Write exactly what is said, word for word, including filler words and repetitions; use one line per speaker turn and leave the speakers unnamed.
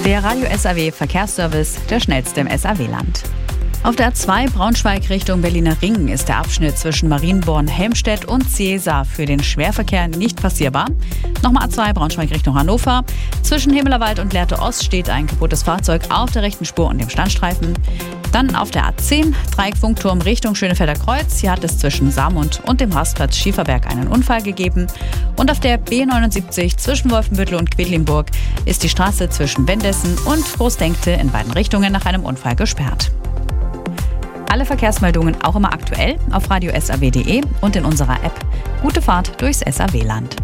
Der Radio S A W Verkehrsservice, der schnellste im S A W-Land. Auf der A zwei Braunschweig Richtung Berliner Ring ist der Abschnitt zwischen Marienborn-Helmstedt und Ziesa für den Schwerverkehr nicht passierbar. Nochmal A zwei Braunschweig Richtung Hannover. Zwischen Himmelerwald und Lehrte Ost steht ein kaputtes Fahrzeug auf der rechten Spur und dem Standstreifen. Dann auf der A zehn Dreieck-Funkturm Richtung Schönefelder Kreuz. Hier hat es zwischen Saarmund und dem Rastplatz Schieferberg einen Unfall gegeben. Und auf der B neunundsiebzig zwischen Wolfenbüttel und Quedlinburg ist die Straße zwischen Wendessen und Großdenkte in beiden Richtungen nach einem Unfall gesperrt. Alle Verkehrsmeldungen auch immer aktuell auf radio s a w punkt d e und in unserer App. Gute Fahrt durchs S A W-Land.